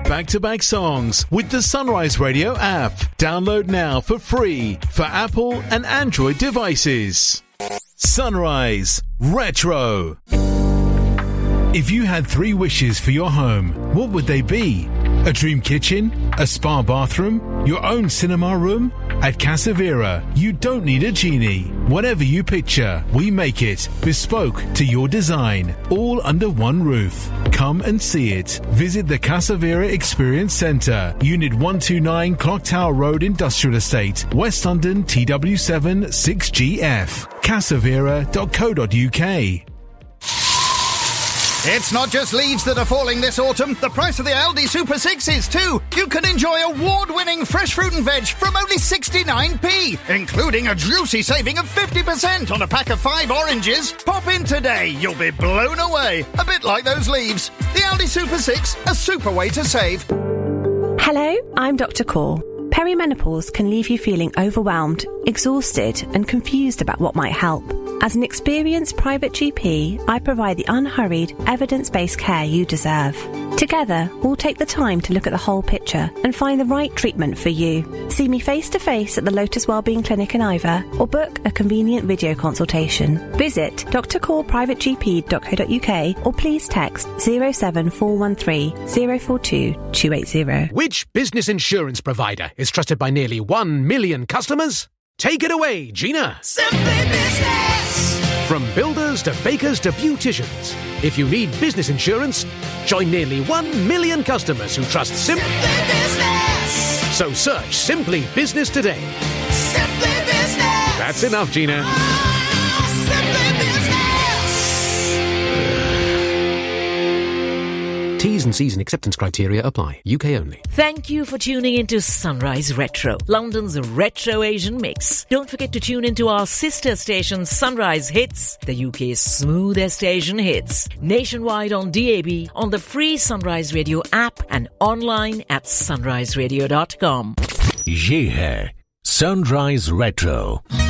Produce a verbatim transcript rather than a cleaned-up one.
back-to-back songs with the Sunrise Radio app. Download now for free for Apple and Android devices. Sunrise Retro. If you had three wishes for your home, what would they be? A dream kitchen? A spa bathroom? Your own cinema room? At Casa Vera, you don't need a genie. Whatever you picture, we make it bespoke to your design, all under one roof. Come and see it. Visit the Casa Vera Experience Centre, Unit one two nine Clock Tower Road, Industrial Estate, West London, T W seven six G F. casavera dot co dot uk. It's not just leaves that are falling this autumn. The price of the Aldi Super six is too. You can enjoy award-winning fresh fruit and veg from only sixty-nine p, including a juicy saving of fifty percent on a pack of five oranges. Pop in today. You'll be blown away. A bit like those leaves. The Aldi Super six, a super way to save. Hello, I'm Doctor Core. Perimenopause can leave you feeling overwhelmed, exhausted, and confused about what might help. As an experienced private G P, I provide the unhurried, evidence-based care you deserve. Together, we'll take the time to look at the whole picture and find the right treatment for you. See me face-to-face at the Lotus Wellbeing Clinic in Ivor or book a convenient video consultation. Visit d r core private g p dot co dot uk or please text zero seven four one three zero four two two eight zero. Which business insurance provider is trusted by nearly one million customers? Take it away, Gina. Simply Business. From builders to bakers to beauticians, if you need business insurance, join nearly one million customers who trust Sim- Simply Business. So search Simply Business today. Simply Business. That's enough, Gina. Ah, Simply Business. T's and C's and acceptance criteria apply. U K only. Thank you for tuning into Sunrise Retro, London's retro Asian mix. Don't forget to tune into our sister station Sunrise Hits, the U K's smoothest Asian hits. Nationwide on D A B, on the free Sunrise Radio app and online at sunrise radio dot com. ये है Sunrise Retro.